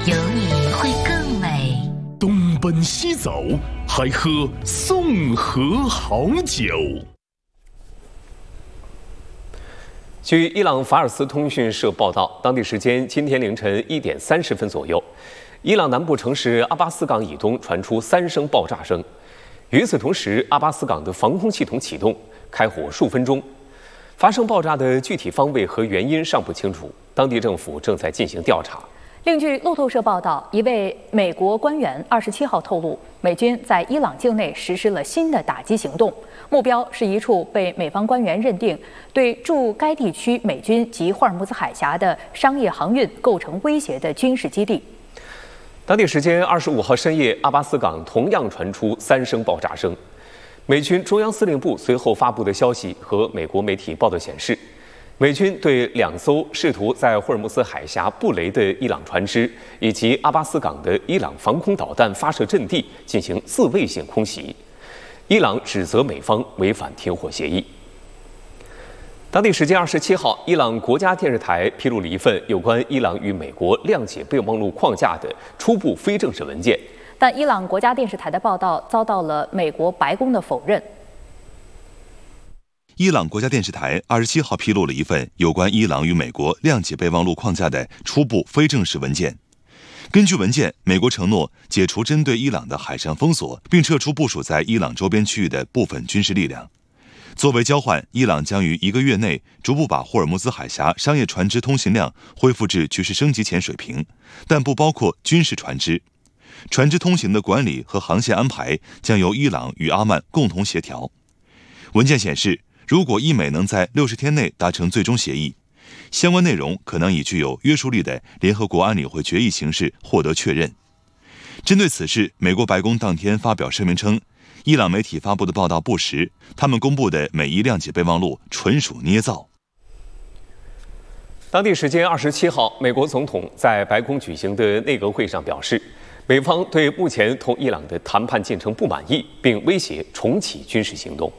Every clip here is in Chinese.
有你会更美。 东奔西走，还喝宋河好酒。 据伊朗法尔斯通讯社报道，当地时间今天凌晨1点30分左右，伊朗南部城市阿巴斯港以东传出3声爆炸声。与此同时，阿巴斯港的防空系统启动，开火数分钟。发生爆炸的具体方位和原因尚不清楚，当地政府正在进行调查。 另据路透社报道，一位美国官员27号透露，美军在伊朗境内实施了新的打击行动，目标是一处被美方官员认定对驻该地区美军及霍尔木兹海峡的商业航运构成威胁的军事基地。 当地时间25号深夜，阿巴斯港同样传出3声爆炸声。美军中央司令部随后发布的消息和美国媒体报道显示，美军对2艘试图在霍尔木兹海峡布雷的伊朗船只以及阿巴斯港的伊朗防空导弹发射阵地进行自卫性空袭。伊朗指责美方违反停火协议。当地时间27号，伊朗国家电视台披露了一份有关伊朗与美国谅解备忘录框架的初步非正式文件， 但伊朗国家电视台的报道遭到了美国白宫的否认。 伊朗国家电视台27号披露了一份有关伊朗与美国谅解备忘录框架的初步非正式文件。根据文件，美国承诺解除针对伊朗的海上封锁，并撤出部署在伊朗周边区域的部分军事力量。作为交换，伊朗将于1个月内逐步把霍尔木兹海峡商业船只通行量恢复至局势升级前水平，但不包括军事船只。船只通行的管理和航线安排将由伊朗与阿曼共同协调。文件显示，如果伊美能在60天内达成最终协议，相关内容可能以具有约束力的联合国安理会决议形式获得确认。针对此事，美国白宫当天发表声明称，伊朗媒体发布的报道不实，他们公布的美伊谅解备忘录纯属捏造。 当地时间27号，美国总统在白宫举行的内阁会上表示，美方对目前同伊朗的谈判进程不满意，并威胁重启军事行动。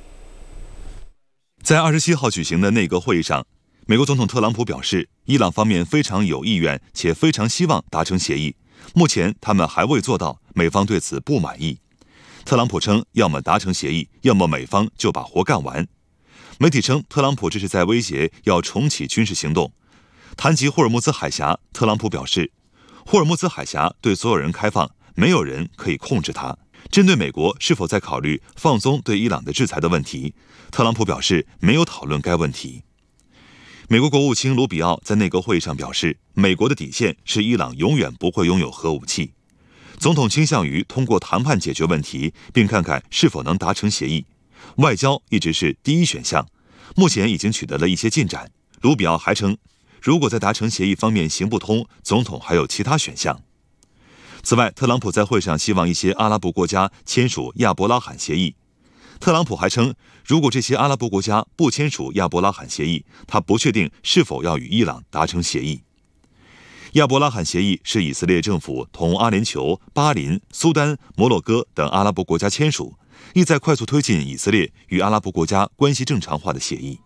在27号举行的内阁会议上，美国总统特朗普表示，伊朗方面非常有意愿且非常希望达成协议，目前他们还未做到，美方对此不满意。特朗普称，要么达成协议，要么美方就把活干完。媒体称，特朗普这是在威胁要重启军事行动。谈及霍尔木兹海峡，特朗普表示，霍尔木兹海峡对所有人开放，没有人可以控制它。针对美国是否在考虑放松对伊朗的制裁的问题，特朗普表示没有讨论该问题。美国国务卿卢比奥在内阁会议上表示，美国的底线是伊朗永远不会拥有核武器。总统倾向于通过谈判解决问题，并看看是否能达成协议。外交一直是第一选项，目前已经取得了一些进展。卢比奥还称，如果在达成协议方面行不通，总统还有其他选项。此外，特朗普在会上希望一些阿拉伯国家签署亚伯拉罕协议。特朗普还称，如果这些阿拉伯国家不签署亚伯拉罕协议，他不确定是否要与伊朗达成协议。亚伯拉罕协议是以色列政府同阿联酋、巴林、苏丹、摩洛哥等阿拉伯国家签署，意在快速推进以色列与阿拉伯国家关系正常化的协议。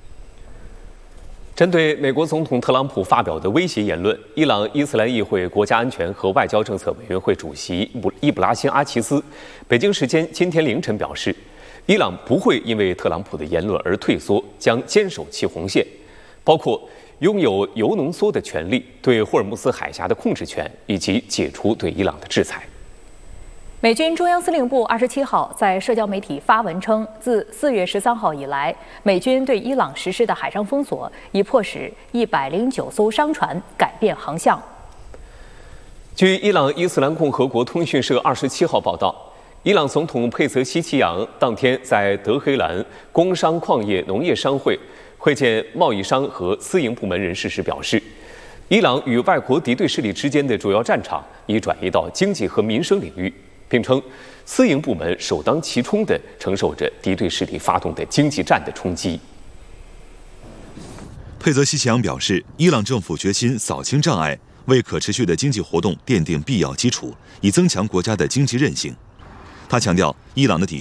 针对美国总统特朗普发表的威胁言论，伊朗伊斯兰议会国家安全和外交政策委员会主席伊布拉辛·阿齐斯，北京时间今天凌晨表示，伊朗不会因为特朗普的言论而退缩，将坚守其红线，包括拥有铀浓缩的权利、对霍尔木兹海峡的控制权，以及解除对伊朗的制裁。 美军中央司令部27号在社交媒体发文称，自4月13号以来，美军对伊朗实施的海上封锁已迫使109艘商船改变航向。 据伊朗伊斯兰共和国通讯社27号报道，伊朗总统佩泽西奇扬当天在德黑兰工商矿业农业商会会见贸易商和私营部门人士时表示，伊朗与外国敌对势力之间的主要战场已转移到经济和民生领域，并称私营部门首当其冲地承受着敌对势力发动的经济战的冲击。 佩泽西奇扬表示，伊朗政府决心扫清障碍，为可持续的经济活动奠定必要基础，以增强国家的经济韧性。他强调，伊朗的底